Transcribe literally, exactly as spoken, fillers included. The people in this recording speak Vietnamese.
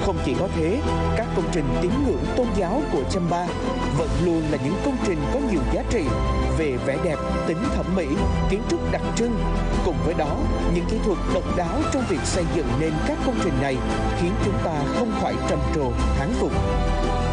Không chỉ có thế, các công trình tín ngưỡng tôn giáo của Chamba vẫn luôn là những công trình có nhiều giá trị về vẻ đẹp, tính thẩm mỹ, kiến trúc đặc trưng. Cùng với đó, những kỹ thuật độc đáo trong việc xây dựng nên các công trình này khiến chúng ta không khỏi trầm trồ, thán phục.